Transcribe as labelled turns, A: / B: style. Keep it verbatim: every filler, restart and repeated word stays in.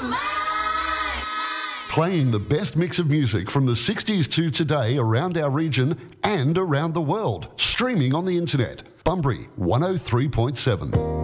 A: Playing the best mix of music from the sixties to today around our region and around the world. Streaming on the internet. Bunbury one oh three point seven.